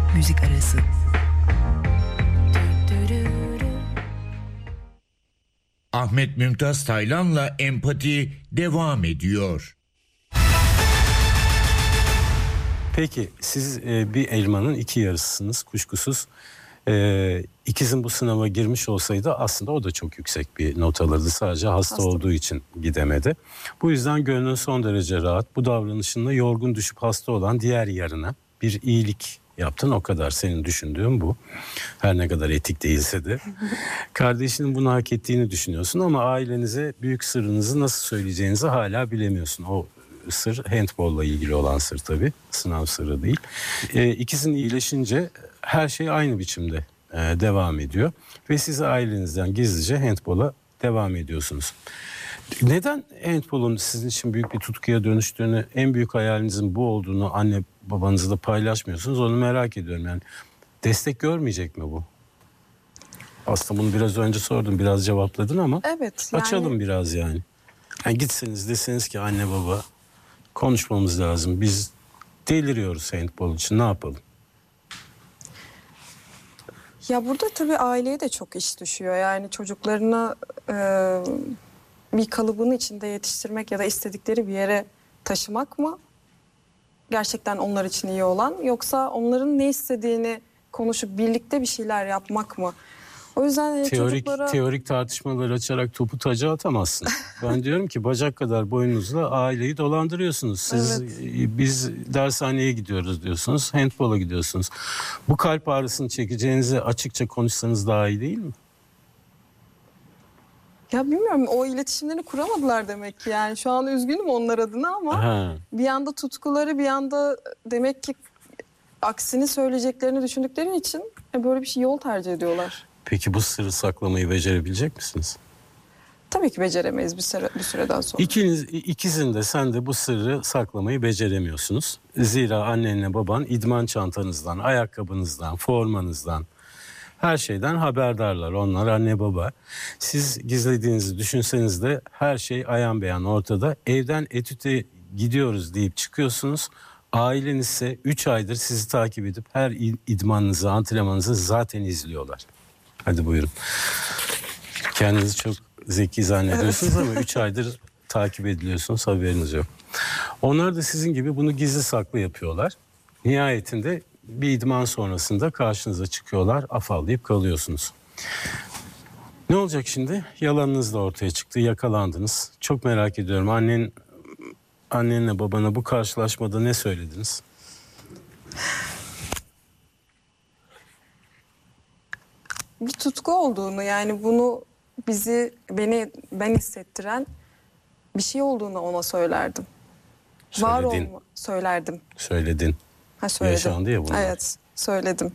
müzik arası. Ahmet Mümtaz Taylan'la Empati devam ediyor. Peki siz bir elmanın iki yarısısınız kuşkusuz. İkizin bu sınava girmiş olsaydı aslında o da çok yüksek bir not alırdı. Sadece hasta olduğu için gidemedi. Bu yüzden gönlün son derece rahat. Bu davranışınla yorgun düşüp hasta olan diğer yarına bir iyilik yaptın, o kadar. Senin düşündüğün bu. Her ne kadar etik değilse de. Kardeşinin bunu hak ettiğini düşünüyorsun ama ailenize büyük sırrınızı nasıl söyleyeceğinizi hala bilemiyorsun. O sır handbolla ilgili olan sır tabii. Sınav sırrı değil. İkizin iyileşince her şey aynı biçimde devam ediyor. Ve siz ailenizden gizlice handbola devam ediyorsunuz. Neden handbolun sizin için büyük bir tutkuya dönüştüğünü, en büyük hayalinizin bu olduğunu anne babanızla paylaşmıyorsunuz? Onu merak ediyorum. Yani destek görmeyecek mi bu? Aslında bunu biraz önce sordum, biraz cevapladın ama evet, yani... açalım biraz yani. Yani gitseniz deseniz ki anne baba konuşmamız lazım. Biz deliriyoruz handbol için, ne yapalım? Ya burada tabii aileye de çok iş düşüyor. Yani çocuklarına bir kalıbın içinde yetiştirmek ya da istedikleri bir yere taşımak mı gerçekten onlar için iyi olan, yoksa onların ne istediğini konuşup birlikte bir şeyler yapmak mı? O yüzden teorik tartışmalar açarak topu taca atamazsın. Ben diyorum ki bacak kadar boyunuzla aileyi dolandırıyorsunuz. Siz evet. Biz dershaneye gidiyoruz diyorsunuz, handbola gidiyorsunuz. Bu kalp ağrısını çekeceğinizi açıkça konuşsanız daha iyi değil mi? Ya bilmiyorum, o iletişimlerini kuramadılar demek ki. Yani şu an üzgünüm onlar adına ama bir yanda tutkuları, bir yanda demek ki aksini söyleyeceklerini düşündükleri için böyle bir şey yol tercih ediyorlar. Peki bu sırrı saklamayı becerebilecek misiniz? Tabii ki beceremeyiz bir süreden sonra. İkizin de sen de bu sırrı saklamayı beceremiyorsunuz. Zira annenle baban idman çantanızdan, ayakkabınızdan, formanızdan, her şeyden haberdarlar. Onlar anne baba. Siz gizlediğinizi düşünseniz de her şey ayan beyan ortada. Evden etüte gidiyoruz deyip çıkıyorsunuz. Aileniz ise 3 aydır sizi takip edip her idmanınızı, antrenmanınızı zaten izliyorlar. Hadi buyurun. Kendinizi çok zeki zannediyorsunuz ama 3 aydır takip ediliyorsunuz, haberiniz yok. Onlar da sizin gibi bunu gizli saklı yapıyorlar. Nihayetinde bir idman sonrasında karşınıza çıkıyorlar, afallayıp kalıyorsunuz. Ne olacak şimdi? Yalanınız da ortaya çıktı, yakalandınız. Çok merak ediyorum, annenle babana bu karşılaşmada ne söylediniz? Bir tutku olduğunu, yani bunu ben hissettiren bir şey olduğunu ona söylerdim. Söylerdim. Söyledin. Söyledim. Yaşandı ya bunlar. Evet, söyledim.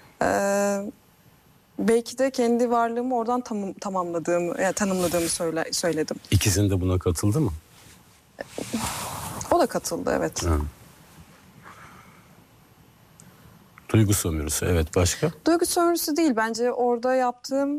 Belki de kendi varlığımı oradan tanımladığımı söyledim. İkizin de buna katıldı mı? O da katıldı, evet. Ha. Duygu sömürüsü, evet, başka? Duygu sömürüsü değil, bence orada yaptığım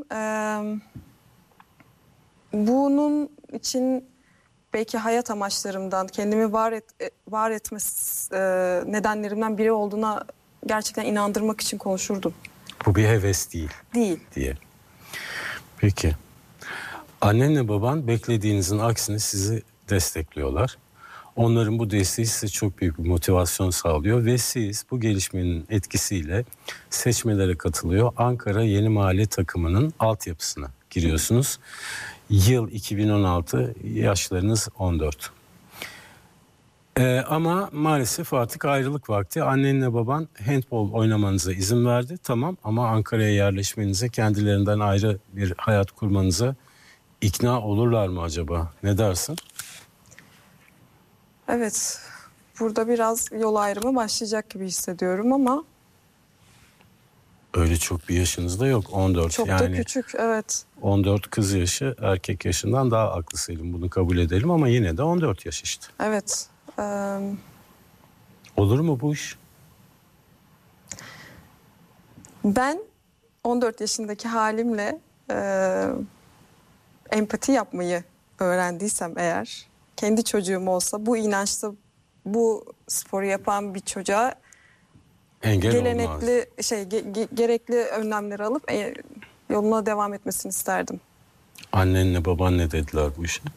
bunun için belki hayat amaçlarımdan, kendimi var etme nedenlerimden biri olduğuna gerçekten inandırmak için konuşurdum. Bu bir heves değil. Değil. Diye. Peki. Annenle baban beklediğinizin aksine sizi destekliyorlar. Onların bu desteği size çok büyük bir motivasyon sağlıyor ve siz bu gelişmenin etkisiyle seçmelere katılıyor. Ankara Yeni Mahalle takımının altyapısına giriyorsunuz. Yıl 2016, yaşlarınız 14. Ama maalesef artık ayrılık vakti. Annenle baban handbol oynamanıza izin verdi. Tamam, ama Ankara'ya yerleşmenize, kendilerinden ayrı bir hayat kurmanıza ikna olurlar mı acaba? Ne dersin? Evet, burada biraz yol ayrımı başlayacak gibi hissediyorum ama... Öyle çok bir yaşınız da yok, 14. Çok da küçük, evet. 14 kız yaşı erkek yaşından daha aklı selim, bunu kabul edelim ama yine de 14 yaş işte. Evet. Olur mu bu iş? Ben 14 yaşındaki halimle empati yapmayı öğrendiysem eğer, kendi çocuğum olsa bu inançta bu sporu yapan bir çocuğa Engel olmaz. gelenekli gerekli önlemleri alıp yoluna devam etmesini isterdim. Annenle baban ne dediler bu işe?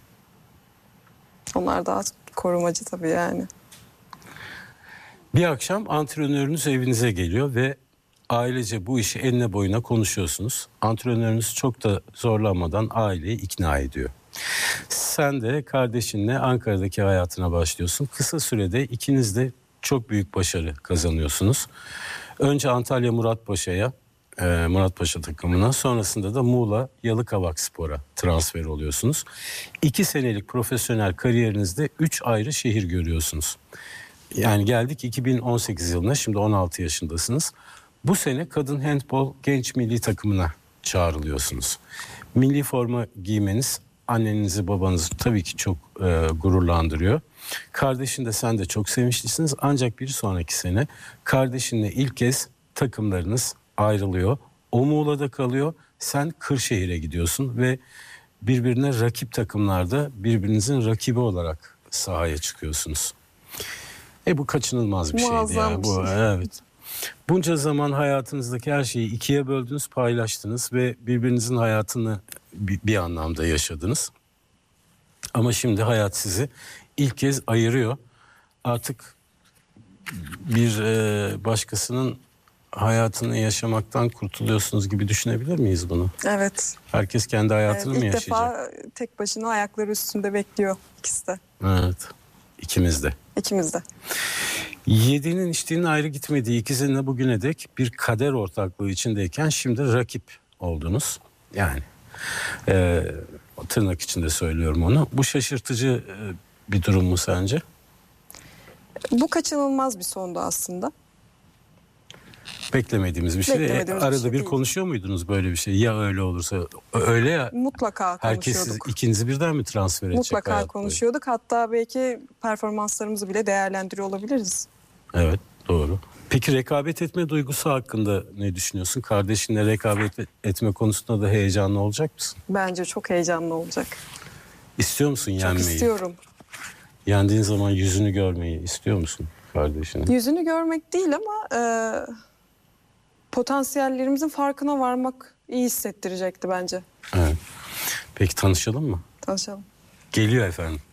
Onlar daha korumacı tabii yani. Bir akşam antrenörünüz evinize geliyor ve ailece bu işi enine boyuna konuşuyorsunuz. Antrenörünüz çok da zorlanmadan aileyi ikna ediyor. Sen de kardeşinle Ankara'daki hayatına başlıyorsun. Kısa sürede ikiniz de çok büyük başarı kazanıyorsunuz. Önce Antalya Muratpaşa takımına, sonrasında da Muğla Yalıkavakspor'a transfer oluyorsunuz. 2 senelik profesyonel kariyerinizde 3 ayrı şehir görüyorsunuz. Yani geldik 2018 yılına, şimdi 16 yaşındasınız. Bu sene kadın handbol genç milli takımına çağrılıyorsunuz. Milli forma giymeniz annenizi babanızı tabii ki çok gururlandırıyor. Kardeşin de sen de çok sevinçlisiniz. Ancak bir sonraki sene kardeşinle ilk kez takımlarınız ayrılıyor. O Muğla'da kalıyor. Sen Kırşehir'e gidiyorsun ve birbirine rakip takımlarda birbirinizin rakibi olarak sahaya çıkıyorsunuz. Bu kaçınılmaz bir şeydi Muazzam ya. bir şey. Evet. Bunca zaman hayatınızdaki her şeyi ikiye böldünüz, paylaştınız ve birbirinizin hayatını bir anlamda yaşadınız. Ama şimdi hayat sizi ilk kez ayırıyor. Artık bir başkasının hayatını yaşamaktan kurtuluyorsunuz gibi düşünebilir miyiz bunu? Evet. Herkes kendi hayatını mı İlk yaşayacak? defa tek başına ayakları üstünde bekliyor ikisi de. Evet. İkimiz de. İkimiz de. Yediğinin içtiğinin ayrı gitmediği ikisinin de bugüne dek bir kader ortaklığı içindeyken şimdi rakip oldunuz. Yani tırnak içinde söylüyorum onu. Bu şaşırtıcı bir durum mu sence? Bu kaçınılmaz bir sondu aslında. Beklemediğimiz bir şey. Beklemediğimiz bir Arada şey bir değil. konuşuyor muydunuz böyle bir şey? Ya öyle olursa, öyle ya. Mutlaka Herkes konuşuyorduk. ikinizi birden mi transfer edecek? Mutlaka hayat boyu? konuşuyorduk. Hatta belki performanslarımızı bile değerlendiriyor olabiliriz. Evet, doğru. Peki rekabet etme duygusu hakkında ne düşünüyorsun? Kardeşinle rekabet etme konusunda da heyecanlı olacak mısın? Bence çok heyecanlı olacak. İstiyor musun Çok yenmeyi? istiyorum. Yendiğin zaman yüzünü görmeyi istiyor musun kardeşinin? Yüzünü görmek değil ama potansiyellerimizin farkına varmak iyi hissettirecekti bence. Evet. Peki tanışalım mı? Tanışalım. Geliyor efendim.